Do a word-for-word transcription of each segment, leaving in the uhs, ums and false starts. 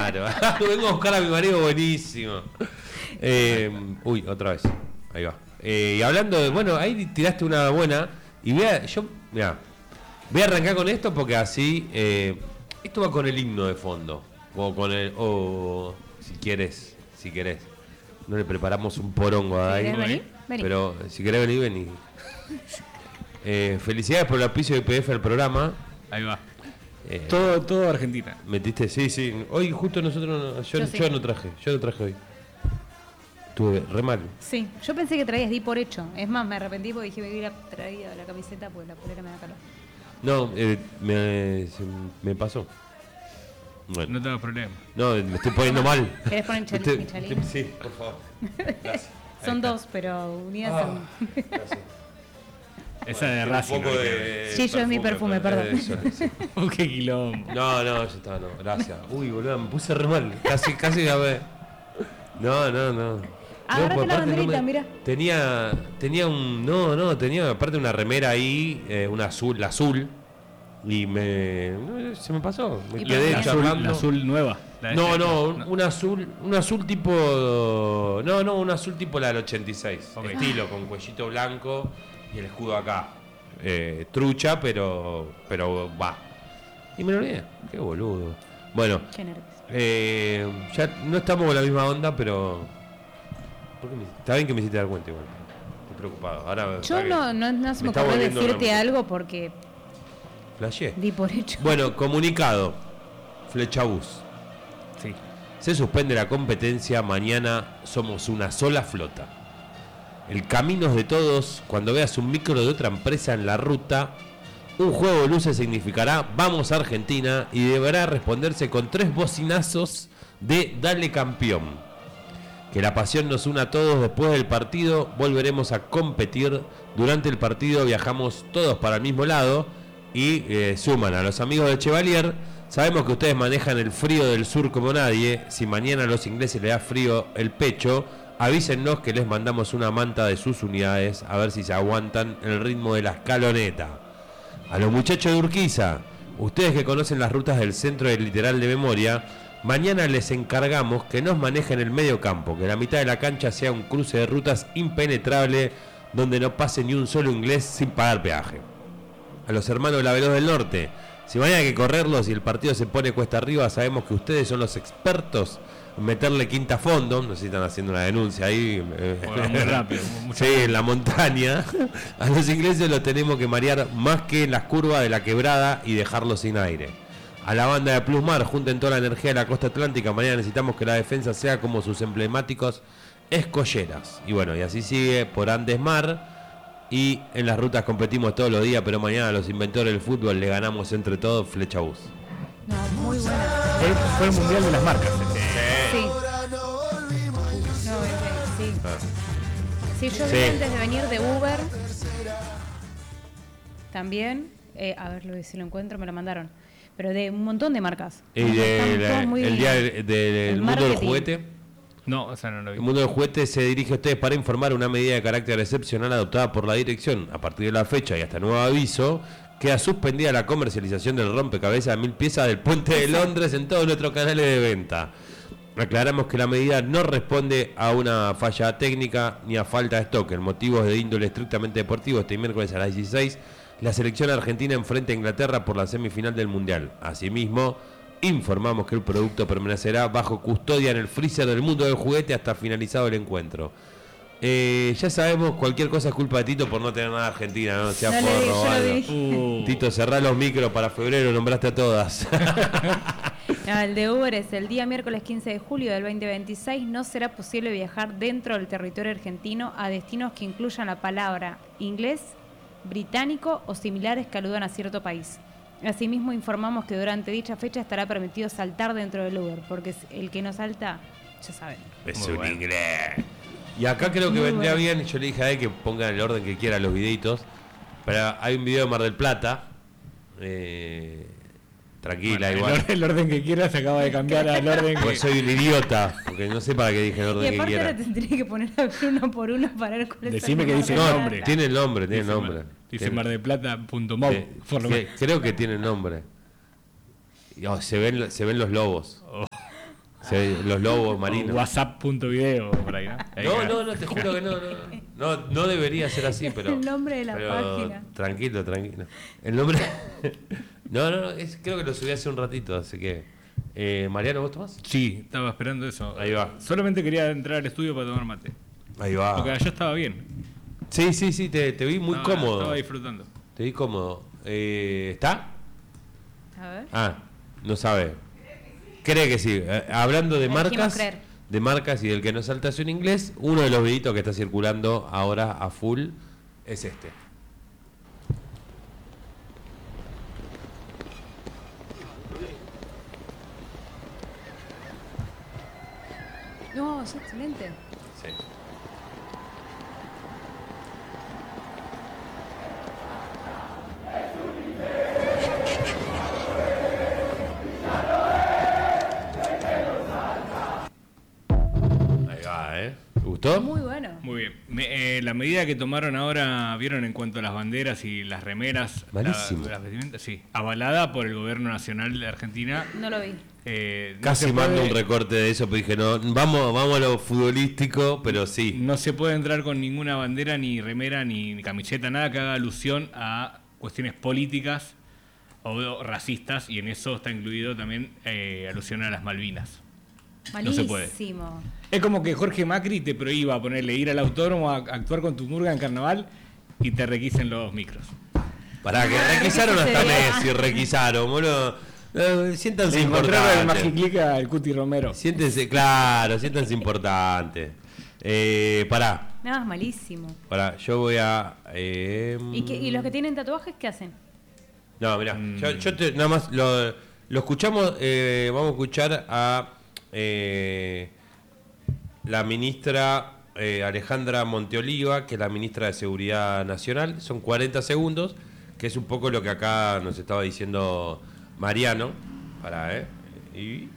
Claro. Vengo a buscar a mi marido, buenísimo. Eh, uy, otra vez. Ahí va. Eh, y hablando de, bueno, ahí tiraste una buena. Y voy a, yo, mira, voy a arrancar con esto porque así, eh, esto va con el himno de fondo. O con el, o si quieres, si querés. No le preparamos un porongo a ahí. ¿Querés venir? Vení. Pero si querés venir, vení. Eh, felicidades por el auspicio de I P F al programa. Ahí va. Eh, todo, todo Argentina. Metiste, sí, sí. Hoy justo nosotros, no, yo, Yo yo, sí. no traje, yo no traje hoy. Estuve re mal. Sí, yo pensé que traías, di por hecho. Es más, me arrepentí porque dije que hubiera traído la camiseta porque la polera me da calor. No, eh, me, se- me pasó. Bueno, No tengo problema. no, me estoy poniendo mal. ¿Querés poner chal- Usted- mi chalín? Sí, por favor. Gracias. Son Ahí está. dos, pero unidas Ah, son... gracias. Esa de Un Racing. poco ¿no? de Sí, yo es mi perfume, pero- perdón. eso, sí. Oh, qué quilombo. No, no, ya está, no, gracias. Uy, boludo, me puse re mal. Casi, casi a ver. No, no, no. Agárrate pues, la aparte banderita, mirá. Tenía, tenía un, no, no, tenía aparte una remera ahí, eh, una azul, la azul, y me, no, se me pasó. Me Y quedé pero La azul, charlando. la azul nueva. La de No, este- no, un, un azul, un azul tipo, no, no, un azul tipo la del ochenta y seis, Ok. estilo con cuellito blanco y el escudo acá, eh, trucha, pero, pero va. Y me lo olvidé, qué boludo. Bueno, Qué nervios. eh, ya no estamos con la misma onda, pero ¿por qué me- está bien que me hiciste dar cuenta igual. Estoy preocupado. Ahora Yo ¿sabes qué? no, no, no se Me me está ocurrió volviendo decirte loco. algo porque Flasheé. di por hecho. Bueno, comunicado. Flechabús. Sí. Se suspende la competencia, mañana somos una sola flota. El camino es de todos, cuando veas un micro de otra empresa en la ruta, un juego de luces significará vamos a Argentina y deberá responderse con tres bocinazos de dale campeón. Que la pasión nos una a todos después del partido, volveremos a competir. Durante el partido viajamos todos para el mismo lado y eh, suman a los amigos de Chevalier. Sabemos que ustedes manejan el frío del sur como nadie. Si mañana a los ingleses les da frío el pecho, avísennos que les mandamos una manta de sus unidades a ver si se aguantan el ritmo de la escaloneta. A los muchachos de Urquiza, ustedes que conocen las rutas del centro del literal de memoria, mañana les encargamos que nos manejen el medio campo, que la mitad de la cancha sea un cruce de rutas impenetrable donde no pase ni un solo inglés sin pagar peaje. A los hermanos de la Veloz del Norte, si mañana hay que correrlos y el partido se pone cuesta arriba, sabemos que ustedes son los expertos en meterle quinta a fondo, no sé si están haciendo una denuncia ahí. eh, Bueno, muy rápido, mucho sí, en la montaña. A los ingleses los tenemos que marear más que en las curvas de la quebrada y dejarlos sin aire. A la banda de Plusmar, junten toda la energía de la costa atlántica, mañana necesitamos que la defensa sea como sus emblemáticos escolleras. Y bueno, y así sigue por Andesmar. Y en las rutas competimos todos los días, pero mañana a los inventores del fútbol le ganamos entre todos Flechabús. No, muy buena. Fue, fue el mundial de las marcas. Este. Sí. No, es de- sí. Ah. Sí, yo Sí. vi antes de venir de Uber. También. eh, a ver lo- si lo encuentro, me lo mandaron. Pero de un montón de marcas. Y Están de- todas la- muy- el día del, del el mundo del marketing. juguete. No, o sea, no lo vi. El mundo del juguete se dirige a ustedes para informar una medida de carácter excepcional adoptada por la dirección. A partir de la fecha y hasta nuevo aviso, queda suspendida la comercialización del rompecabezas de mil piezas del Puente de Londres en todos nuestros canales de venta. Aclaramos que la medida no responde a una falla técnica ni a falta de stock. El motivo es de índole estrictamente deportivo. Este miércoles a las dieciséis, la selección argentina enfrenta a Inglaterra por la semifinal del Mundial. Asimismo, informamos que el producto permanecerá bajo custodia en el freezer del mundo del juguete hasta finalizado el encuentro. Eh, ya sabemos, cualquier cosa es culpa de Tito por no tener nada de Argentina, ¿no? Se ha No le vi, yo lo robado. vi. Uh, Tito, cerrá los micros para febrero, nombraste a todas. No, el de Uber es el día miércoles quince de julio del veinte veintiséis. No será posible viajar dentro del territorio argentino a destinos que incluyan la palabra inglés, británico o similares que aludan a cierto país. Asimismo, informamos que durante dicha fecha estará permitido saltar dentro del Uber, porque el que no salta, ya saben. Es Muy un bueno. inglés. Y acá creo que Muy vendría bueno. bien, yo le dije a él que pongan el orden que quiera los videitos. Pero hay un video de Mar del Plata. Eh, tranquila, bueno, igual. el, orden, el orden que quieras se acaba de cambiar al orden que... Porque soy un idiota. Porque no sé para qué dije el Y orden que aparte quiera. ahora tendría que poner a ver uno por uno para ver cuál es Decime el que Mar dice del el No, Plata. nombre. tiene el nombre, tiene el Dice nombre. Mar- Dice Tiene- mardelplata.mau. eh, por lo que- menos. creo que tiene el nombre. Y, oh, se, ven, se ven los lobos. Oh. Se- los lobos O marinos. WhatsApp.video por ahí, ¿no? Ahí No, queda. no, no, te juro que no, no. No, no debería ser así, pero. El nombre de la pero página. Tranquilo, tranquilo. El nombre. No, no, no, es- creo que lo subí hace un ratito, así que. Eh, Mariano, ¿vos tomás? Sí, estaba esperando eso. Ahí va. Solamente quería entrar al estudio para tomar mate. Ahí va. Porque allá estaba bien. Sí, sí, sí, te, te vi muy Estaba- cómodo. Estaba disfrutando. Te vi cómodo. Eh, ¿Está? A ver. Ah, no sabe. Cree que sí. Eh, hablando de Elegimos marcas, creer. de marcas y del que no salta en inglés, uno de los videitos que está circulando ahora a full es este. No, es excelente. Sí. Ahí va, ¿eh? ¿Te gustó? Muy bueno. Muy bien. Me- eh, la medida que tomaron ahora, ¿vieron en cuanto a las banderas y las remeras? Malísimo. La- las vestimentas, sí. Avalada por el gobierno nacional de Argentina. No lo vi. Eh, no Casi se mando puede- un recorte de eso, pero dije, no, vamos, vamos a lo futbolístico, pero sí. No se puede entrar con ninguna bandera, ni remera, ni, ni camiseta, nada que haga alusión a cuestiones políticas o racistas, y en eso está incluido también eh, alusión a las Malvinas. No se puede. Malísimo. Es como que Jorge Macri te prohíba ponerle ir al autódromo a actuar con tu murga en carnaval y te requisen los micros. Pará, que requisaron ¿Qué hasta sería? Messi, requisaron, boludo. Eh, siéntanse Le encontraron el importantes. magiclica al Cuti Romero. Siéntense, claro, siéntanse importantes. Eh, pará, Nada, es malísimo. pará, yo voy a... eh, ¿Y, qué- ¿Y los que tienen tatuajes qué hacen? No, mirá, Mm. yo, yo te- nada más lo, lo escuchamos, eh, vamos a escuchar a eh, la ministra eh, Alejandra Monteoliva, que es la ministra de Seguridad Nacional. Son cuarenta segundos, que es un poco lo que acá nos estaba diciendo Mariano. Pará, ¿eh? Y...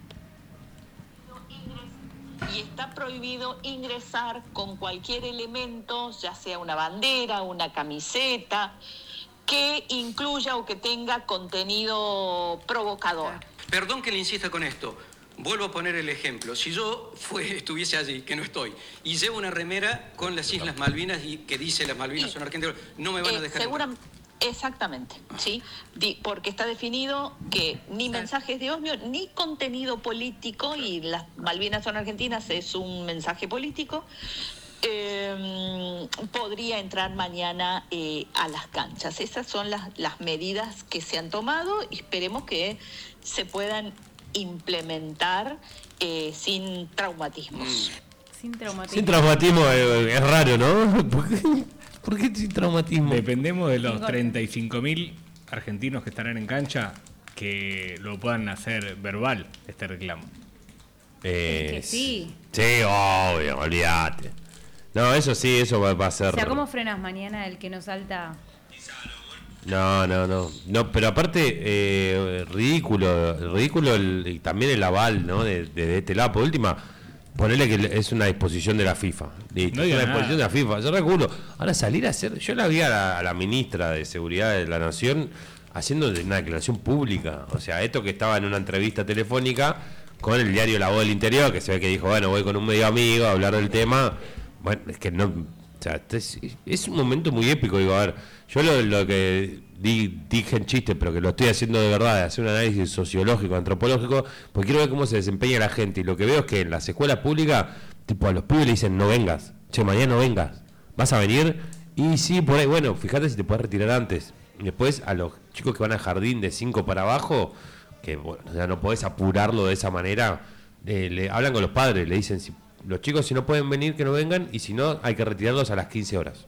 Y está prohibido ingresar con cualquier elemento, ya sea una bandera, una camiseta, que incluya o que tenga contenido provocador. Perdón que le insista con esto. Vuelvo a poner el ejemplo. Si yo fue, estuviese allí, que no estoy, y llevo una remera con las Islas Malvinas y que dice las Malvinas Y- son argentinas, no me van a Eh, dejar segura- entrar. Exactamente, ¿sí? Di- porque está definido que ni mensajes de odio ni contenido político, y las Malvinas son argentinas es un mensaje político, eh, podría entrar mañana eh, a las canchas. Esas son las, las medidas que se han tomado y esperemos que se puedan implementar eh, sin traumatismos. Sin traumatismo. Sin traumatismo eh, es raro, ¿no? ¿Por qué, por qué sin traumatismo? Dependemos de los Tengo- treinta y cinco mil argentinos que estarán en cancha que lo puedan hacer verbal, este reclamo. Eh, Es que sí. Sí, obvio, olvídate. No, eso sí, eso va, va a ser... O sea, ¿cómo frenas mañana el que no salta? No, no, no. No, pero aparte, eh, ridículo, ridículo el- y también el aval, ¿no? De, de, de este lado. Por última, ponerle que es una disposición de la FIFA. Listo, No es diga una disposición nada. de la FIFA. Yo recuerdo. Ahora salir a hacer. Yo la vi a la, a la ministra de Seguridad de la Nación haciendo una declaración pública. O sea, esto que estaba en una entrevista telefónica con el diario La Voz del Interior, que se ve que dijo, bueno, voy con un medio amigo a hablar del tema. Bueno, es que no. O sea, este es, es un momento muy épico. Digo, a ver, yo lo, lo que di- dije en chiste, pero que lo estoy haciendo de verdad, de hacer un análisis sociológico, antropológico, porque quiero ver cómo se desempeña la gente. Y lo que veo es que en las escuelas públicas, tipo, a los pibes le dicen, no vengas, che, mañana no vengas, vas a venir. Y sí, por ahí, bueno, fíjate si te puedes retirar antes. Y después a los chicos que van al jardín de cinco para abajo, que bueno, o sea, no podés apurarlo de esa manera, eh, le hablan con los padres, le dicen, si, los chicos si no pueden venir, que no vengan, y si no, hay que retirarlos a las quince horas.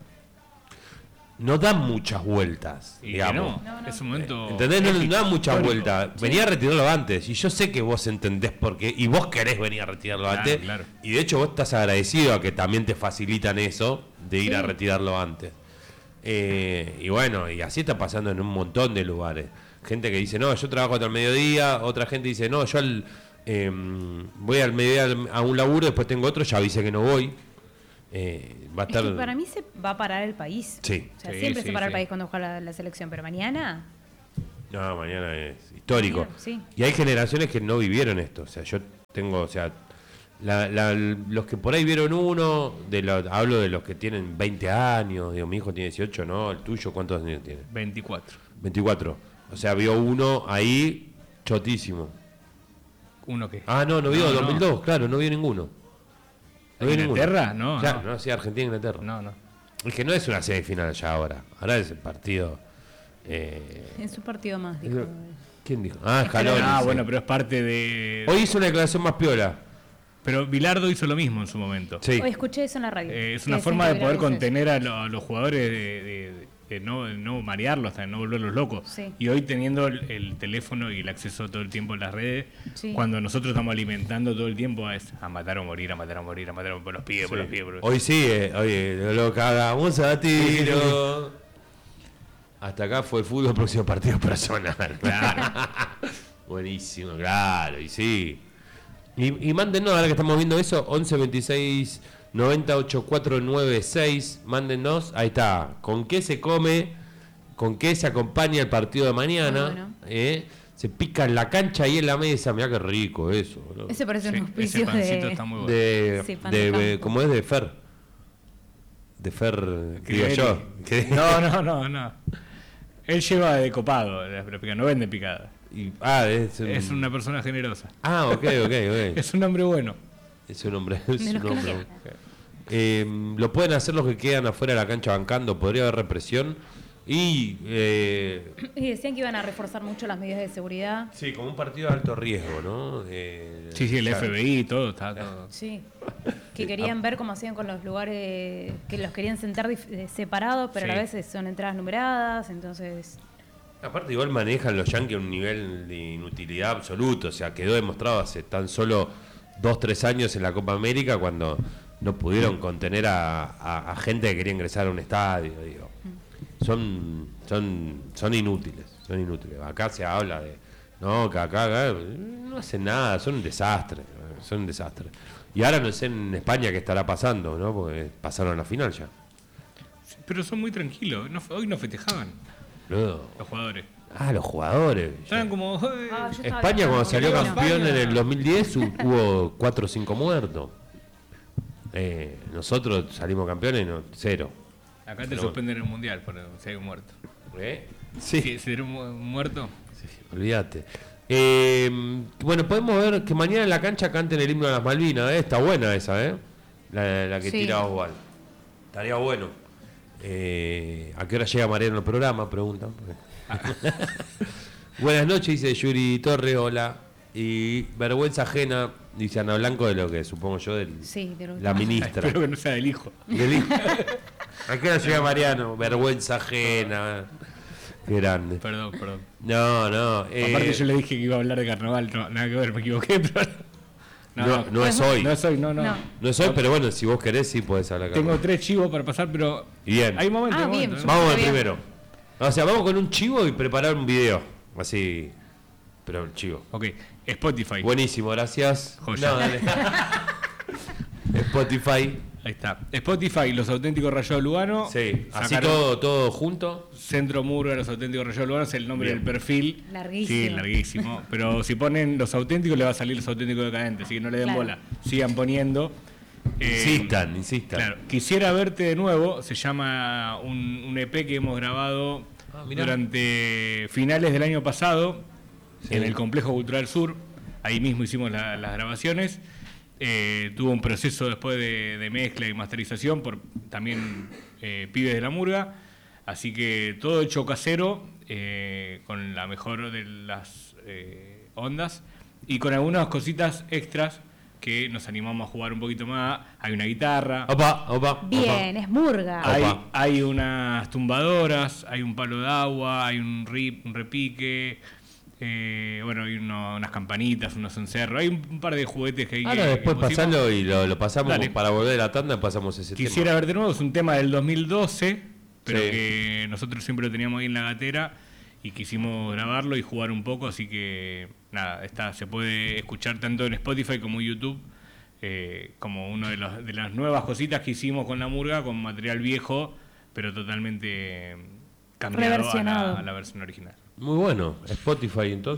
No dan muchas vueltas, Y que digamos. no, es un momento. ¿Entendés? No, no épico, dan muchas histórico. vueltas. Venía a retirarlo antes. Y yo sé que vos entendés por qué. Y vos querés venir a retirarlo Claro, antes. claro. Y de hecho vos estás agradecido a que también te facilitan eso de ir Sí. a retirarlo antes. Eh, y bueno, y así está pasando en un montón de lugares. Gente que dice, no, yo trabajo hasta el mediodía. Otra gente dice, no, yo al, eh, voy al mediodía al- a un laburo, después tengo otro, ya avisé que no voy. Eh, va a Es estar... que para mí se va a parar el país. Sí. O sea, Sí, siempre sí, se para sí. el país cuando juega la, la selección, pero mañana. No, mañana es histórico. Mañana, sí. Y hay generaciones que no vivieron esto. O sea, yo tengo, o sea, la, la, los que por ahí vieron uno, de lo, hablo de los que tienen veinte años, digo, mi hijo tiene dieciocho, ¿no? ¿El tuyo cuántos años tiene? veinticuatro. veinticuatro. O sea, vio uno ahí chotísimo. ¿Uno qué? Ah, no, no vio No, dos mil dos, no. claro, no vio ninguno. No vio ¿Inglaterra? ninguno. No, Claro, no. no, sí, Argentina-Inglaterra. No, no. Es que no es una semifinal ya ahora. Ahora es el partido. Eh, En su partido más, dijo. ¿Quién dijo? Ah, Scaloni. Ah, sí. bueno, pero es parte de... Hoy hizo una declaración más piola. Pero Bilardo hizo lo mismo en su momento. Sí. Hoy escuché eso en la radio. Eh, es que una decían forma que de poder Bilardo hizo contener a, lo- a los jugadores, de, de- de no, de no marearlos, hasta de no volverlos locos. Sí. Y hoy teniendo el, el teléfono y el acceso todo el tiempo en las redes, Sí. cuando nosotros estamos alimentando todo el tiempo es a matar o morir, a matar o morir, a matar o por los pies, por los pies. Por los... Hoy sí, eh, oye, lo cagamos a tiro. Hasta acá fue el fútbol, próximo partido personal. Claro. Buenísimo, claro, y sí. Y, y mándennos, ahora que estamos viendo eso, once veintiséis noventa ochenta y cuatro noventa y seis, mándennos, ahí está, con qué se come, con qué se acompaña el partido de mañana, Muy bueno. eh, se pica en la cancha y en la mesa, mirá qué rico eso, boludo. Ese parece un Sí, auspicio ese pancito de... está muy bueno. De, Sí, pan de, de campo. ¿cómo es? De Fer. De Fer, digo Crivelli. yo. que- No, no, no, no. Él lleva de copado, la la picada, no vende picada. y- ah, es, un- Es una persona generosa. Ah, ok, ok, ok. Es un hombre bueno. Es un hombre. Es De los un que no hombre. quedan. Eh, lo pueden hacer los que quedan afuera de la cancha bancando, podría haber represión. Y. Eh, Y decían que iban a reforzar mucho las medidas de seguridad. sí, como un partido de alto riesgo, ¿no? Eh, Sí, sí, el o sea, F B I, todo, está todo. Sí. Que querían ver cómo hacían con los lugares, que los querían sentar dif- eh, separados, pero Sí. a la vez son entradas numeradas, entonces... Aparte, igual manejan los Yankees a un nivel de inutilidad absoluto. O sea, quedó demostrado hace tan solo dos, tres años en la Copa América cuando no pudieron contener a, a- a gente que quería ingresar a un estadio. Digo. Son, son, son inútiles, son inútiles. Acá se habla de, no, que acá, acá no hacen nada, son un desastre, son un desastre. Y ahora no sé en España qué estará pasando, ¿no? Porque pasaron a la final ya. Pero son muy tranquilos. No, hoy no festejaban Boludo. los jugadores. Ah, los jugadores. Estaban como... "Eh". Ah, yo estaba España viendo cuando como salió que- campeón España. en el dos mil diez hu- hubo cuatro o cinco muertos. Eh, nosotros salimos campeones y no, cero. Acá te Pero- suspenden el mundial por si hay un muerto. ¿Eh? Sí. Si era un mu- muerto, Sí, olvídate. Eh, bueno, podemos ver que mañana en la cancha canten el himno de las Malvinas. ¿eh? Está buena esa, ¿eh? La, la que Sí. tira Oswald. Estaría bueno. Eh, ¿A qué hora llega Mariano al programa? Preguntan. Buenas noches, dice Yuri Torre, hola. Y vergüenza ajena, dice Ana Blanco, de lo que supongo yo, de Sí, de lo- la ministra. espero que no sea del hijo. Del hijo. ¿A qué hora llega Mariano? Vergüenza ajena. Qué grande. Perdón, perdón. No, no. eh, Aparte yo le dije que iba a hablar de carnaval, no, nada que ver, me equivoqué, pero... no, no es hoy. No es hoy, no, no. No. No es hoy, pero bueno, si vos querés, sí podés hablar acá. Tengo tres chivos para pasar, pero... Bien. Hay momentos, Ah, hay bien, momentos, ¿eh? Vamos al Bien. primero. O sea, vamos con un chivo y preparar un video. Así. Pero el chivo. Ok, Spotify. Buenísimo, gracias. Joya. No, dale. Spotify. Ahí está. Spotify, Los Auténticos Rayados Lugano. Sí. Así Sacaron todo, todo junto. Centro Murga, Los Auténticos Rayados Lugano, es el nombre Bien. del perfil. Larguísimo. Sí, larguísimo. Pero si ponen Los Auténticos, le va a salir Los Auténticos Decadentes, así que no le den Claro. bola. Sigan poniendo. Eh, Insistan, insistan. Claro, Quisiera Verte de Nuevo, se llama un, un E P que hemos grabado Ah, mirá. durante finales del año pasado Sí. en el Complejo Cultural Sur. Ahí mismo hicimos la- las grabaciones. Eh, tuvo un proceso después de, de mezcla y masterización por también eh, pibes de la murga. Así que todo hecho casero, eh, con la mejor de las eh, ondas y con algunas cositas extras que nos animamos a jugar un poquito más. Hay una guitarra, Opa, opa. Bien, es murga. Ah, hay, Opa. hay unas tumbadoras, hay un palo de agua, hay un, rip, un repique, eh, bueno, hay uno- unas campanitas, unos encerros, hay un, un par de juguetes que hay Ahora que- después que pusimos. pasarlo y lo, lo pasamos Dale. para volver a la tanda, pasamos ese Quisiera tema. ver de nuevo, es un tema del dos mil doce, pero Sí. que nosotros siempre lo teníamos ahí en la gatera y quisimos grabarlo y jugar un poco, así que nada, está, se puede escuchar tanto en Spotify como en YouTube, eh, como una de, los- de las nuevas cositas que hicimos con la murga, con material viejo, pero totalmente eh, cambiado a la, Reversionado. a la versión original. Muy bueno. Spotify entonces.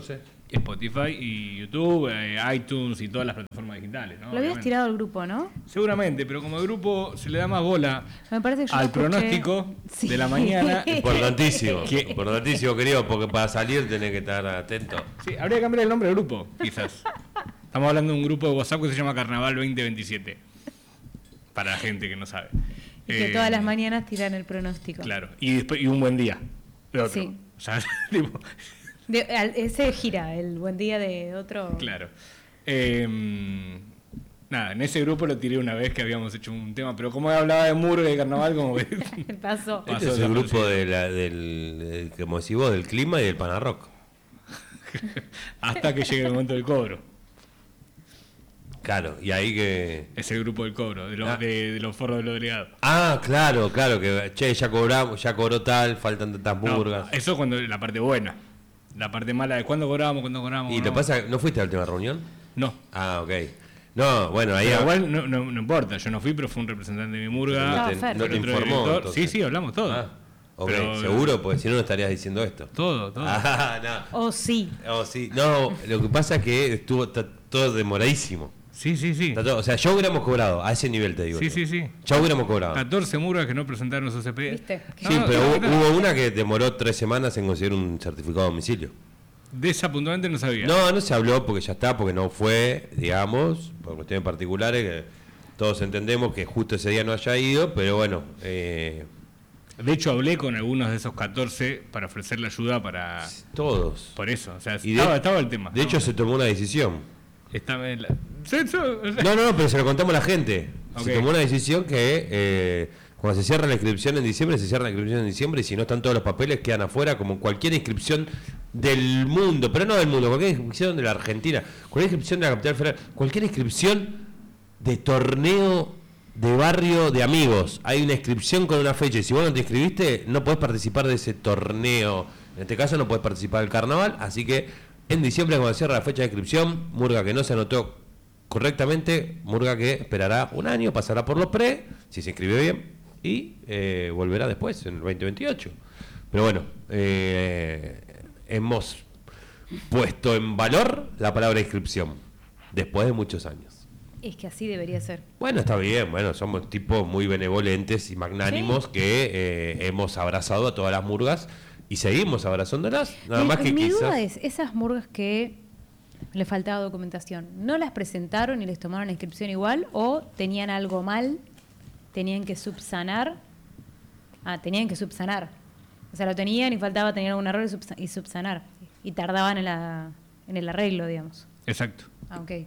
Spotify y YouTube, eh, iTunes y todas las plataformas digitales, ¿no? Lo habías Obviamente. tirado al grupo, ¿no? Seguramente, pero como el grupo se le da más bola Me parece que yo al lo escuché. pronóstico Sí. de la mañana. Importantísimo, ¿Qué? importantísimo, querido, porque para salir tenés que estar atento. Sí, habría que cambiar el nombre del grupo, quizás. Estamos hablando de un grupo de WhatsApp que se llama Carnaval veinte veintisiete. Para la gente que no sabe. Y que Eh, todas las mañanas tiran el pronóstico. Claro, y, después, y un buen día. De otro. Sí. O sea, tipo, De- al- ese gira, el buen día de otro. claro. Eh, nada, en ese grupo lo tiré una vez que habíamos hecho un tema, pero como hablaba de muro y de carnaval, como que Pasó. Pasó Este es el grupo desapercibido. de la, del, del, como decís vos, del clima y del Panarrock. hasta que llegue el momento del cobro. Claro, y ahí que... Es el grupo del cobro, de los, Ah. de, de los forros de los delegados. Ah, claro, claro, que che, ya cobramos, ya cobró tal, faltan tantas No, murgas. eso cuando la parte buena. La parte mala es cuándo cobramos, cuándo cobramos. ¿Y no. te pasa, no fuiste a la última reunión? No. Ah, ok. No, bueno, ahí... Pero igual no, no, no importa, yo no fui, pero fue un representante de mi murga. No, no te, Fer. no fue te otro informó. director. Entonces. Sí, sí, hablamos todo. Ah, ok, Pero- seguro, porque si no, no estarías diciendo esto. Todo, todo. Ah, no. O sí. Oh, sí. No, lo que pasa es que estuvo está todo demoradísimo. Sí, sí, sí. Está todo- o sea, ya hubiéramos cobrado, a ese nivel te digo. Sí, yo. sí, sí. Ya hubiéramos cobrado. catorce murgas que no presentaron su C P. ¿Viste? Sí, pero hubo, hubo una que demoró tres semanas en conseguir un certificado de domicilio. De esa puntualmente no sabía. No, no se habló porque ya está, porque no fue, digamos, por cuestiones particulares, que todos entendemos que justo ese día no haya ido, pero bueno, eh, De hecho, hablé con algunos de esos catorce para ofrecerle ayuda para... todos. Por eso, o sea, Y de- estaba, estaba el tema. De hecho, se tomó una decisión. Estaba en la- Sí, sí, o sea, No, no, no, pero se lo contamos a la gente. Ok. Se tomó una decisión que eh, cuando se cierra la inscripción en diciembre, se cierra la inscripción en diciembre y si no están todos los papeles quedan afuera como cualquier inscripción del mundo, pero no del mundo, cualquier inscripción de la Argentina, cualquier inscripción de la capital federal, cualquier inscripción de torneo de barrio de amigos. Hay una inscripción con una fecha y si vos no te inscribiste no podés participar de ese torneo. En este caso no podés participar del carnaval, así que en diciembre cuando cierra la fecha de inscripción, murga que no se anotó correctamente, murga que esperará un año, pasará por los pre, si se inscribió bien, y eh, volverá después, en el veinte veintiocho. Pero bueno, eh, hemos puesto en valor la palabra inscripción, después de muchos años. Es que así debería ser. Bueno, está bien, bueno, somos tipos muy benevolentes y magnánimos Sí. que eh, hemos abrazado a todas las murgas y seguimos abrazándolas, nada Mi- más que mi quizás... duda es, esas murgas que le faltaba documentación, ¿no las presentaron y les tomaron la inscripción igual o tenían algo mal, tenían que subsanar? Ah, tenían que subsanar. O sea, lo tenían y faltaba tener algún error y, subsa- y subsanar. Y tardaban en, la, en el arreglo, digamos. exacto. Ah, ok.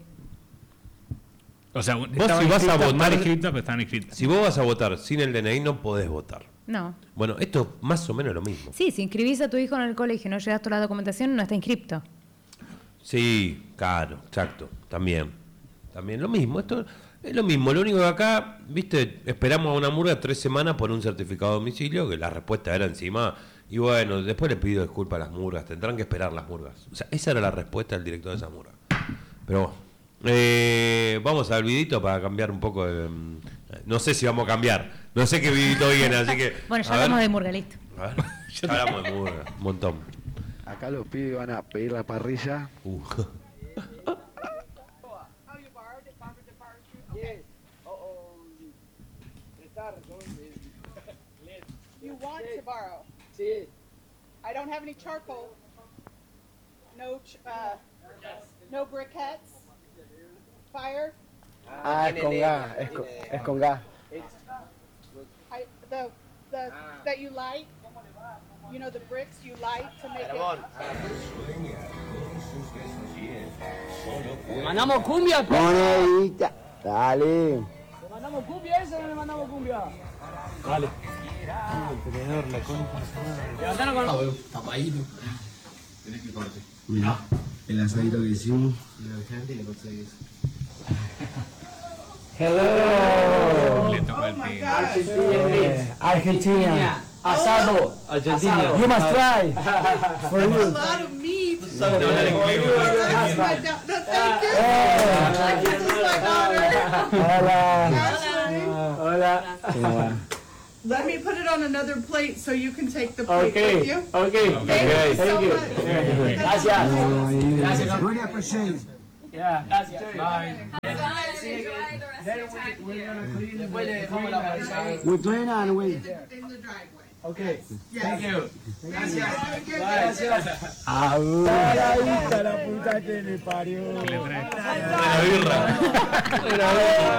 O sea, si estaban vas a inscritas, votar- mal escritas, pero estaban inscritas. Si vos vas a votar sin el D N I no podés votar. No. Bueno, esto es más o menos lo mismo. Sí, si inscribís a tu hijo en el colegio y no llegas toda la documentación, no está inscripto. Sí, claro, exacto, también. También lo mismo, esto es lo mismo. Lo único que acá, viste, esperamos a una murga tres semanas por un certificado de domicilio, que la respuesta era encima, y bueno, después le pido disculpas a las murgas, tendrán que esperar las murgas. O sea, esa era la respuesta del director de esa murga. Pero bueno, eh, vamos al vidito para cambiar un poco de... No sé si vamos a cambiar, no sé qué vidito viene, así que... Bueno, ya a ver. hablamos de murga, listo. A ver, ya hablamos de murga, un montón. Acá los pibes van a pedir la parrilla. Uh. You want to borrow? I don't have any charcoal. No, ch- uh, no briquettes. Fire. Ah, es con gas, es con, es con gas. I, the the that you light. You know the bricks you light to make it. Le mandamos cumbia, pe. Monedita, dale. Le mandamos cumbia esa o no le mandamos cumbia. Dale. Levantanos con los... Tapadito. Mira, el asadito que hicimos. Le toca el timbre. Argentina. Asado. Argentina. You must try. For A you. lot of meat. No, no, no, That's my da- no, thank you. This is my daughter. Hola. Ashley. Hola. Let me put it on another plate so you can take the plate Okay, with you. okay, Thank you so thank you. much. Gracias. Gracias. Really appreciate it. Yeah, gracias. Bye. Después le dejamos la parrilla ahí. We clean and we. In the driveway. Okay, thank you. Gracias. Gracias. Ah, uh. la puta que le parió. ¿Qué le trae? La birra.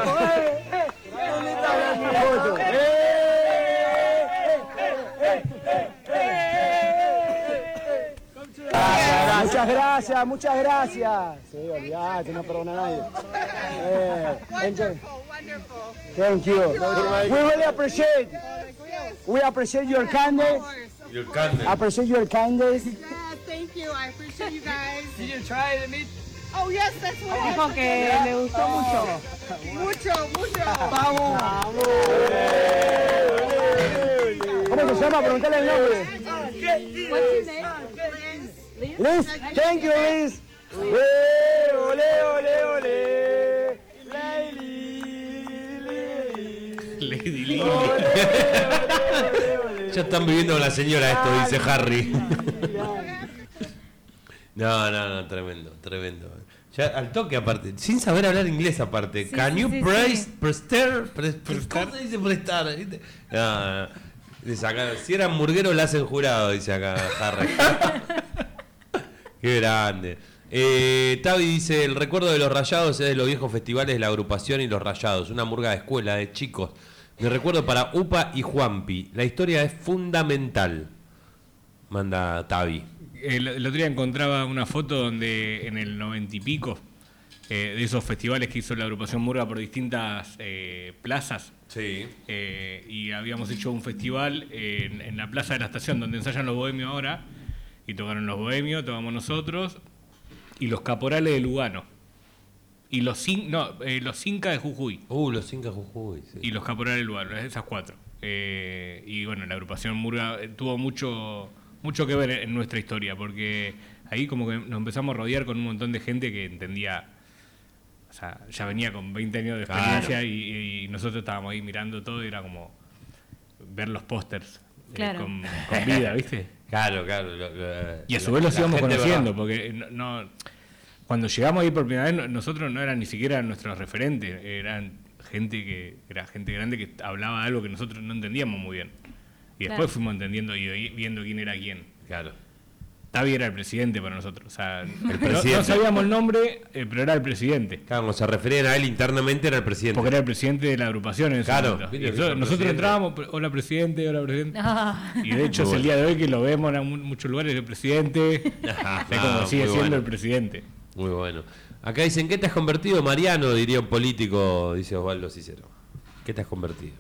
Muchas gracias, muchas gracias. Sí, olvídate, no perdona a nadie. Eh, enjoy. Wonderful, wonderful. Thank you. We really appreciate. We appreciate your kindness. Your candle. Appreciate your kindness. Yeah, thank you. I appreciate you guys. Did you try the meat? Oh, yes, that's what I Dijo que le gustó mucho. Mucho, mucho. Vamos. ¿Cómo se llama? Preguntale el nombre. What's your name? Liz. Liz, thank you, Liz. Eh, ole, ole, ole. Lady Lily. Ya están viviendo con la señora esto, dice Harry. No, no, no, tremendo, tremendo. Ya al toque aparte, sin saber hablar inglés aparte. Sí, Can sí, you sí, press, sí. prestar, pres- pres- ¿cómo se dice prestar? ¿Viste? No, no. Dice acá, si era hamburguero la hacen jurado, dice acá Harry. Qué grande. Eh, Tavi dice, el recuerdo de los Rayados es de los viejos festivales de la agrupación y los Rayados, una murga de escuela de chicos. Mi recuerdo para Upa y Juanpi. La historia es fundamental. Manda Tavi. El, el otro día encontraba una foto donde en el noventa y pico, eh, de esos festivales que hizo la agrupación Murga por distintas eh, plazas, Sí. eh, y habíamos hecho un festival en, en la plaza de la estación donde ensayan los bohemios ahora, y tocaron los bohemios, tocamos nosotros, y los caporales de Lugano, y los, cin- no, eh, los incas de Jujuy, Uh, los Incas Jujuy. Sí. y los caporales de Lugano, esas cuatro. Eh, y bueno, la agrupación Murga eh, tuvo mucho... mucho que ver en nuestra historia, porque ahí como que nos empezamos a rodear con un montón de gente que entendía, o sea, ya venía con veinte años de experiencia. Claro. y, y nosotros estábamos ahí mirando todo y era como ver los pósters eh, Claro. con, con vida, ¿viste? Claro, claro. lo- lo- Y a su la- vez los la íbamos gente, conociendo, ¿verdad? porque no, no- cuando llegamos ahí por primera vez, no- nosotros no eran ni siquiera nuestros referentes, eran gente que era gente grande que hablaba algo que nosotros no entendíamos muy bien. Y después Claro. fuimos entendiendo y oí- viendo quién era quién. Claro. Tavi era el presidente para nosotros. O sea, no- presidente. No, sabíamos el nombre, eh, pero era el presidente. Claro, como se referían a él internamente, era el presidente. Porque era el presidente de la agrupación en ese Claro, momento. viste, Y nosotros, el nosotros presidente. entrábamos, pre- hola presidente, hola presidente. Ah. Y de hecho es el día de hoy que lo vemos en mu- muchos lugares el presidente. Ah, Es como sigue muy siendo bueno. el presidente. Muy bueno. Acá dicen, ¿qué te has convertido, Mariano? Diría un político, dice Osvaldo Cicero. ¿Qué te has convertido?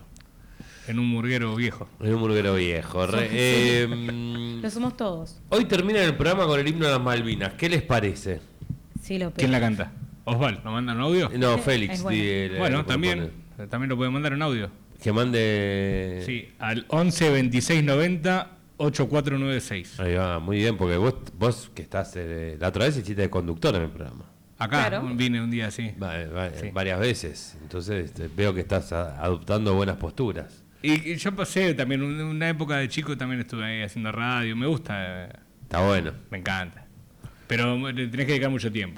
En un murguero viejo. En un murguero viejo. Re- eh, mm, Lo somos todos. hoy termina el programa con el himno de las Malvinas. ¿Qué les parece? Sí, lo ¿Quién la canta? Osval, ¿nos mandan un audio? No, Es Félix. bueno. di- le- Bueno, le también, propone. también lo pueden mandar un audio. Que mande... Sí, al once veintiséis noventa ochenta y cuatro noventa y seis. Ahí va, muy bien, porque vos, vos que estás... eh, la otra vez hiciste de conductor en el programa. Acá Claro. vine un día así. Va- va- Sí. Varias veces. Entonces este, veo que estás a- adoptando buenas posturas. Y, y yo pasé también un- una época de chico, también estuve ahí haciendo radio. Me gusta, eh, Está bueno. me encanta. Pero le tenés que dedicar mucho tiempo.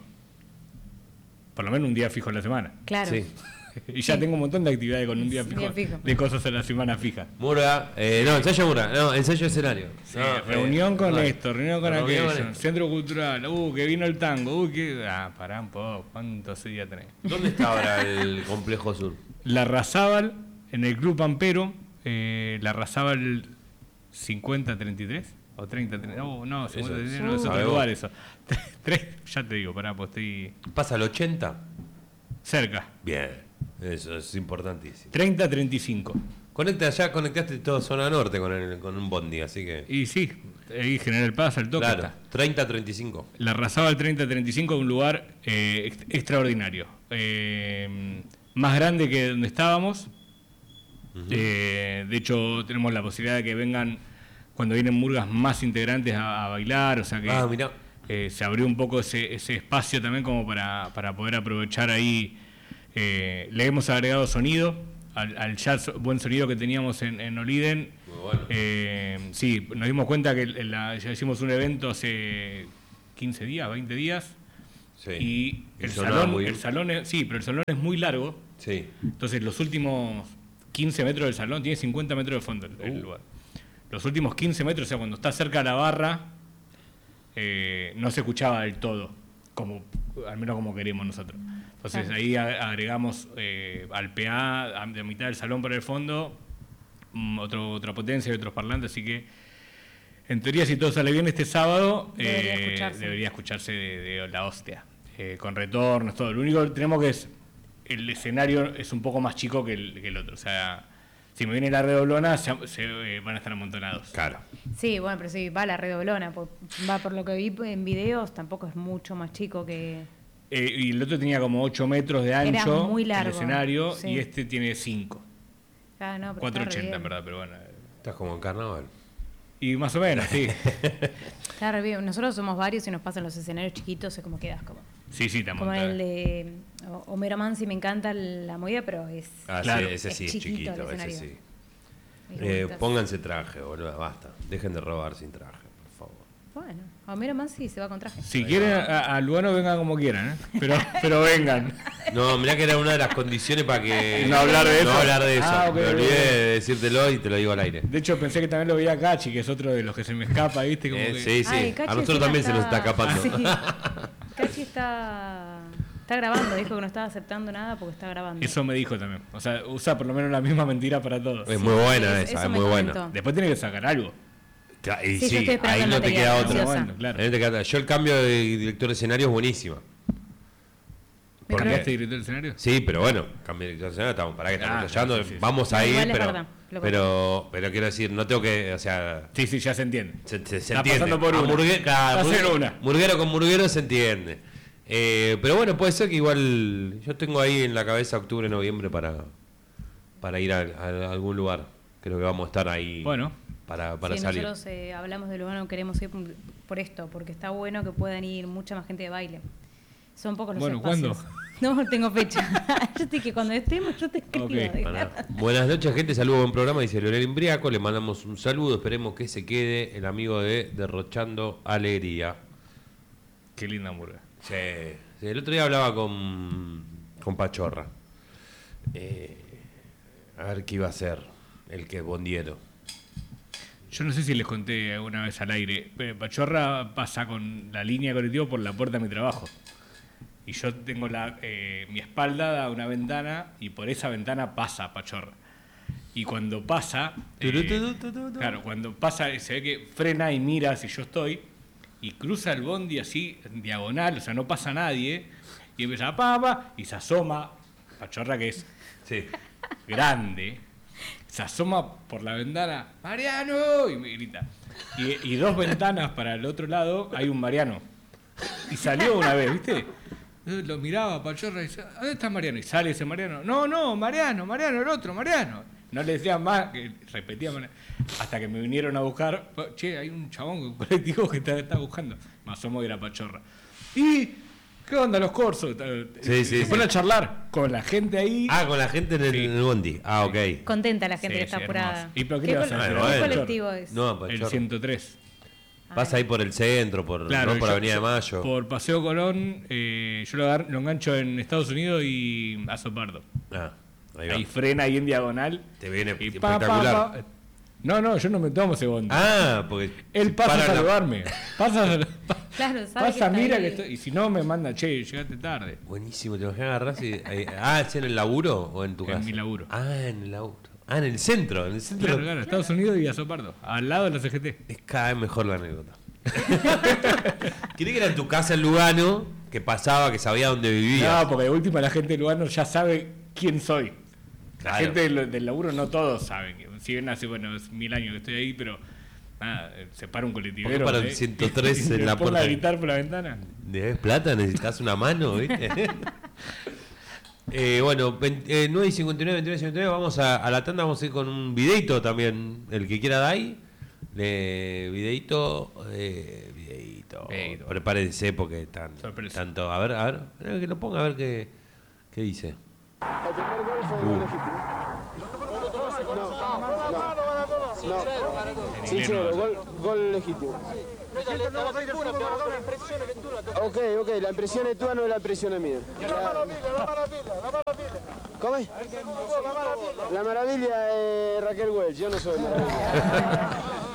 Por lo menos un día fijo a la semana. Claro. Sí. Y ya tengo un montón de actividades con un día fijo, Día fijo. de cosas a la semana fija. Murga, eh, no, ensayo Murga, no, ensayo escenario. Sí, No, reunión eh, con no, esto, reunión con reunión aquello, con esto. centro cultural, uh, que vino el tango, uh, que... Ah, pará un poco, ¿cuántos días tenés? ¿Dónde está ahora el complejo sur? La Razábal, en el Club Pampero, eh, la Razábal cincuenta treinta y tres o treinta treinta y tres, no, no, cincuenta treinta y tres, no, es Uh, otro sabés lugar vos. eso. Tres, ya te digo, pará, pues estoy ¿Pasa al ochenta? cerca. Bien, eso es importantísimo. treinta treinta y cinco. Conecta, ya conectaste toda zona norte con, el, con un bondi, así que... Y sí, ahí General Paz, al toque Claro, está. treinta treinta y cinco. La Razábal treinta treinta y cinco es un lugar eh, ex- extraordinario. Eh, más grande que donde estábamos. Eh, de hecho, tenemos la posibilidad de que vengan, cuando vienen murgas, más integrantes a, a bailar. O sea que Ah, mirá. eh, se abrió un poco ese, ese espacio también como para, para poder aprovechar ahí. Eh, le hemos agregado sonido al, al ya so- buen sonido que teníamos en, en Oliden. Muy bueno. Eh, sí, nos dimos cuenta que el- la- ya hicimos un evento hace quince días, veinte días. Sí. Y Y el sonaba salón, muy- el salón es, sí, pero el salón es muy largo. Sí. Entonces los últimos quince metros del salón tiene cincuenta metros de fondo el, el Uh. lugar. Los últimos quince metros, o sea, cuando está cerca de la barra, eh, no se escuchaba del todo, como al menos como queremos nosotros. Entonces Claro. ahí a- agregamos eh, al P A, a, de mitad del salón para el fondo, mm, otro, otra potencia y otros parlantes, así que en teoría si todo sale bien este sábado, Debería eh, escucharse. debería escucharse de, de la hostia, eh, con retornos, todo. Lo único que tenemos que es, el escenario es un poco más chico que el, que el otro, o sea, si me viene la redoblona se, se, eh, van a estar amontonados. Claro. Sí, bueno, pero sí, va la redoblona. por- Va por lo que vi en videos, tampoco es mucho más chico que... Eh, y el otro tenía como ocho metros de Era ancho muy el largo, escenario sí. y este tiene cinco. Ah, no, pero cuatro está re ochenta bien. en verdad, pero bueno. Estás como en carnaval. Y más o menos, sí. Está re bien. Nosotros somos varios y nos pasan los escenarios chiquitos, es como quedas como... Sí, sí, te Como amontonas. el de O- Homero Mansi, me encanta la movida, pero es... Ah, Claro. sí, ese sí Es es chiquito el chiquito, ese escenario. sí. es Eh, bonito. pónganse traje, boludo, basta. Dejen de robar sin traje, por favor. Bueno, Homero Mansi se va con traje. Si quieren, a, a Lugano vengan como quieran, ¿eh? Pero, pero vengan. No, mirá que era una de las condiciones para que... No hablar de No eso. hablar de eso. Ah, ok, Me ok, olvidé ok. de decírtelo y te lo digo al aire. De hecho, pensé que también lo veía Cachi, que es otro de los que se me escapa, ¿viste? Como Eh, que... sí, sí. Ay, Cachi A nosotros encima también se nos está escapando. Sí. Cachi está, está grabando, dijo que no estaba aceptando nada porque está grabando. Eso me dijo también. O sea, usa por lo menos la misma mentira para todos. Es muy buena eso- esa, eso es me muy buena. comentó. Después tiene que sacar algo. Cla- Y Sí, yo sí, estoy esperando ahí el no te material, queda ansiosa. otra. Bueno, claro. Ahí no te queda otra. Yo el cambio de director de escenario es buenísimo. Me Porque- ¿Cambiaste director del escenario? Sí, pero bueno, cambio de director de escenario, estamos, para que estamos Ah, ensayando, sí, sí, sí. vamos a No, ir, igual es pero, verdad, lo pero, pero quiero decir, no tengo que, o sea, Sí, sí, ya se entiende. se, se- se Está entiende. pasando por A una. murgue- claro, Va a ser murgue- una. Murguero con murguero se entiende. Eh, pero bueno, puede ser que igual yo tengo ahí en la cabeza octubre, noviembre para, para ir a, a algún lugar. Creo que vamos a estar ahí Bueno. para, para sí, salir. nosotros eh, hablamos de Lugano, queremos ir por- por esto, porque está bueno que puedan ir mucha más gente de baile. Son pocos los Bueno, espacios. ¿cuándo? No tengo fecha. Yo te que cuando estemos yo te escribo. Ok. Bueno, buenas noches, gente. Saludos, buen programa. Dice Leonel Imbriaco. Le mandamos un saludo. Esperemos que se quede el amigo de Derrochando Alegría. Qué linda hamburguesa. Sí, sí, el otro día hablaba con, con Pachorra. Eh, a ver qué iba a hacer el que es bondiero. Yo no sé si les conté alguna vez al aire, pero Pachorra pasa con la línea de colectivo por la puerta de mi trabajo. Y yo tengo la, eh, mi espalda da a una ventana y por esa ventana pasa Pachorra. Y cuando pasa, eh, claro, cuando pasa se ve que frena y mira si yo estoy y cruza el bondi así en diagonal, o sea, no pasa nadie y empieza a papa y se asoma Pachorra, que es Sí. grande, se asoma por la ventana, ¡Mariano! Y me grita. Y, y dos ventanas para el otro lado hay un Mariano. Y salió una vez, ¿viste? Eh, Lo miraba Pachorra y decía, ¿dónde está Mariano? Y sale ese Mariano. No, no, Mariano, Mariano, el otro, Mariano. No le decían más, que repetía Mariano. Hasta que me vinieron a buscar. Che, hay un chabón, un colectivo que está, está buscando. Me asomo y era Pachorra. ¿Y qué onda los corsos? Sí, sí, Se sí. pone a charlar con la gente ahí. Ah, con la gente en el, Sí. en el bondi. Ah, ok. Contenta la gente Sí, que está sí, apurada. hermoso. ¿Y pero qué ¿Qué, le vas a col- hacer? qué Bueno. colectivo es? No, El Pachorra. ciento tres. Pasa ahí por el centro, por, Claro, ¿no? por yo- Avenida de yo- Mayo. Por Paseo Colón, eh, yo lo, agar- lo engancho en Estados Unidos y a Sopardo. Ah, ahí va. Ahí frena ahí en diagonal. Te viene y pa, espectacular. pa, pa. No, no, yo no me tomo ese bondi. Ah, porque Él si pasa a paran la- saludarme. Pasa, Claro, sabe pasa que está mira ahí. que estoy. Y si no, me manda, che, llegaste tarde. Buenísimo, te imaginas agarrás y... ahí- ah, ¿es en el laburo o en tu En casa? mi laburo. Ah, en el laburo. Ah, en el centro, en el centro. Claro, claro, Estados Unidos y a Sopardo. Al lado de la C G T. Es cada vez mejor la anécdota. ¿Creí que era en tu casa en Lugano, que pasaba, que sabía dónde vivía? No, porque de última la gente de Lugano ya sabe quién soy. La Claro. gente del, del laburo no todos saben. Si bien hace, bueno, es mil años que estoy ahí, pero nada, eh, se para un colectivero. ¿Por qué para el ¿eh? ciento tres y en me la pongo puerta? a gritar por la ventana. ¿Debes plata? ¿Necesitas una mano? ¿Viste? eh, bueno, veinte, eh, nueve y cincuenta y nueve, veintinueve y cincuenta y nueve, vamos a, a la tanda, vamos a ir con un videito también. El que quiera de ahí. Le, videito, eh, videito. Videito. Prepárense porque están Sorpresa. tanto. A ver, a ver, eh, que lo ponga a ver qué, qué dice. El primer gol fue Uh. legítimo. No, no, no. Sincero, gol, gol legítimo. Ok, ok, la impresión es tua, no la impresión es mía. ¿Cómo es? La maravilla es Raquel Welch, yo no soy maravilla.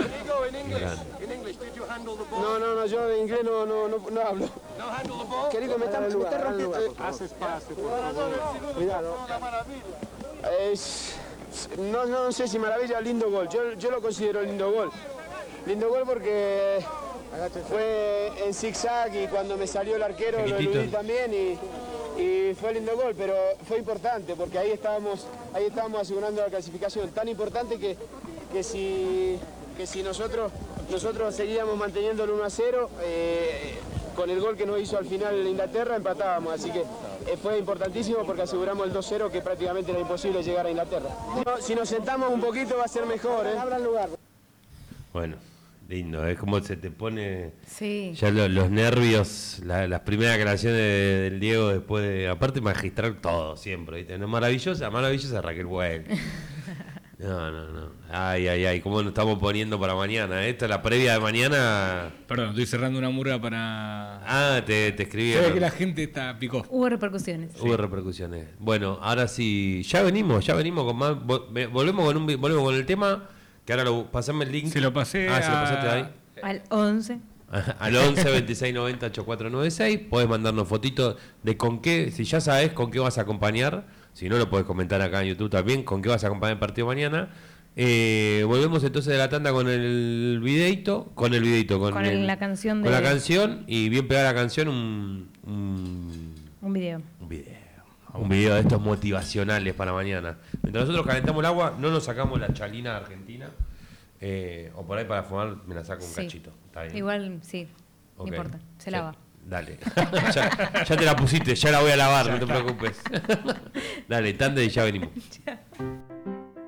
No, no, no, yo de inglés no, no, no, no hablo. Querido, me está, me está rompiendo. Haz espacio, por favor. Cuidado. Es, no, no sé si maravilla, lindo gol. Yo, yo lo considero lindo gol. Lindo gol porque fue en zigzag y cuando me salió el arquero lo eludí también y, y fue lindo gol, pero fue importante porque ahí estábamos, ahí estábamos asegurando la clasificación. Tan importante que, que si, que si nosotros, nosotros seguíamos manteniendo el uno a cero, eh, con el gol que nos hizo al final Inglaterra empatábamos, así que eh, fue importantísimo porque aseguramos el dos cero, que prácticamente era imposible llegar a Inglaterra. No, si nos sentamos un poquito va a ser mejor, ¿eh? Abran lugar. Bueno, lindo, es como se te pone sí. ya lo, los nervios, la, las primeras declaraciones de, del Diego después de, aparte magistral todo, siempre, ¿viste? No, maravillosa, maravillosa Raquel Welch. No, no, no. Ay, ay, ay, cómo nos estamos poniendo para mañana. Esta es la previa de mañana. Perdón, estoy cerrando una murga para... Ah, te, te escribí. Se ve que la gente está picó. Hubo repercusiones. Hubo sí. repercusiones. Bueno, ahora sí, ya venimos, ya venimos con más. Volvemos con, un, volvemos con el tema, que ahora lo, pasame el link. Se lo pasé Ah, a... se lo pasaste ahí. Al once. Al once veintiséis noventa ochenta y cuatro noventa y seis. Podés mandarnos fotitos de con qué, si ya sabes con qué vas a acompañar. Si no, lo podés comentar acá en YouTube también, con qué vas a acompañar el partido mañana. Eh, volvemos entonces de la tanda con el videito, con el videito, con, con el, la canción con de... la canción y bien pegada la canción, un, un, un video. Un video. Un video de estos motivacionales para mañana. Mientras nosotros calentamos el agua, no nos sacamos la chalina argentina. Eh, o por ahí para fumar me la saco un sí. cachito. ¿Está bien? Igual, sí, Okay. no importa, se sí. lava. Dale. ya, ya te la pusiste, ya la voy a lavar, ya no te está. preocupes. Dale, tande y ya venimos.